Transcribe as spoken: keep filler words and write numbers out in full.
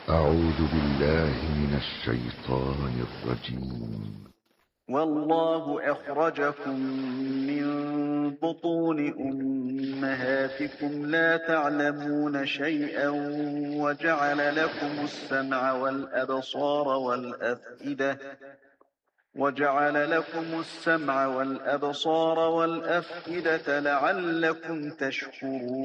أعوذ بالله من الشيطان الرجيم. والله أخرجكم من بطون أمهاتكم لا تعلمون شيئا وجعل لكم السمع والأبصار والأفئدة وجعل لكم السمع والأبصار والأفئدة لعلكم تشكرون